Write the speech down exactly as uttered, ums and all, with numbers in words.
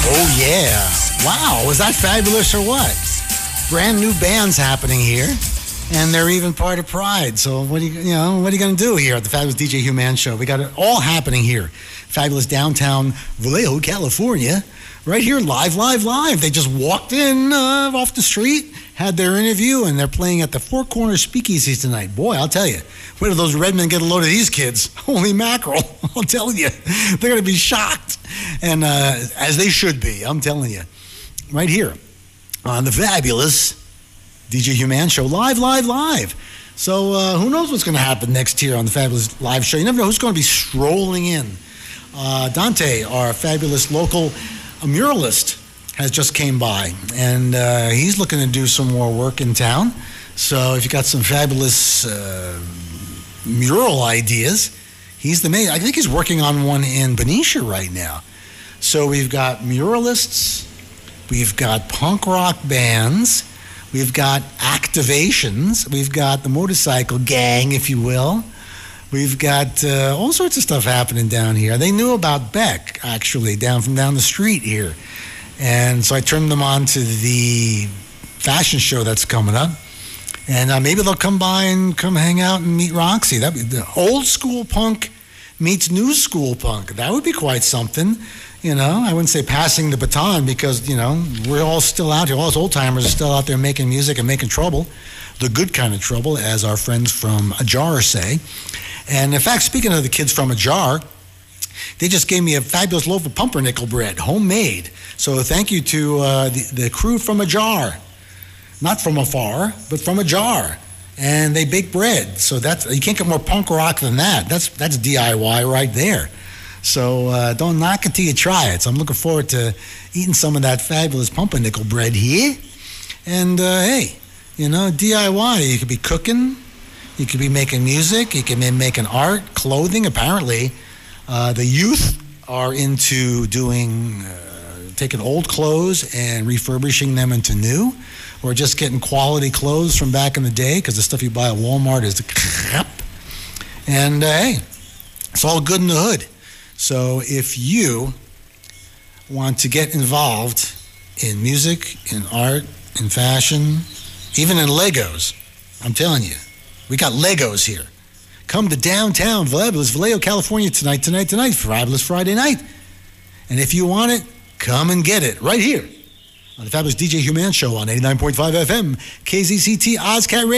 Oh, yeah. Wow, was that fabulous or what? Brand new bands happening here, and they're even part of Pride. So what are you, you know, what are you going to do here at the Fabulous D J Hugh Man Show? We got it all happening here. Fabulous downtown Vallejo, California. Right here, live, live, live. They just walked in uh, off the street, had their interview, and they're playing at the Four Corners Speakeasy tonight. Boy, I'll tell you, where do those Redmen get a load of these kids? Holy mackerel, I'll tell you. They're going to be shocked, and uh, as they should be, I'm telling you. Right here on the Fabulous D J Hugh Man Show, live, live, live. So uh, who knows what's going to happen next here on the Fabulous Live Show. You never know who's going to be strolling in. Uh, Dante, our fabulous local a muralist, has just came by, and uh, he's looking to do some more work in town. So if you got some fabulous uh, mural ideas, he's the main. I think he's working on one in Benicia right now. So we've got muralists, we've got punk rock bands, we've got activations, we've got the motorcycle gang, if you will. We've got uh, all sorts of stuff happening down here. They knew about Beck, actually, down from down the street here. And so I turned them on to the fashion show that's coming up. And uh, maybe they'll come by and come hang out and meet Roxy. That'd be the old school punk meets new school punk. That would be quite something. You know, I wouldn't say passing the baton because, you know, we're all still out here. All us old timers are still out there making music and making trouble. The good kind of trouble, as our friends from Ajar say. And in fact, speaking of the kids from Ajar, they just gave me a fabulous loaf of pumpernickel bread, homemade. So thank you to uh, the, the crew from Ajar. Not from afar, but from Ajar. And they bake bread. So that's, you can't get more punk rock than that. That's that's D I Y right there. So uh, don't knock it till you try it. So I'm looking forward to eating some of that fabulous pumpernickel bread here. And uh, hey, you know, D I Y, you could be cooking. You could be making music. You can be making art, clothing. Apparently, uh, the youth are into doing, uh, taking old clothes and refurbishing them into new, or just getting quality clothes from back in the day, because the stuff you buy at Walmart is crap. And uh, hey, it's all good in the hood. So if you want to get involved in music, in art, in fashion, even in Legos, I'm telling you, we got Legos here. Come to downtown Fabulous Vallejo, California tonight, tonight, tonight, Fabulous Friday night. And if you want it, come and get it right here on the Fabulous D J Hugh Man Show on eighty-nine point five F M, K Z C T, OzCat Radio.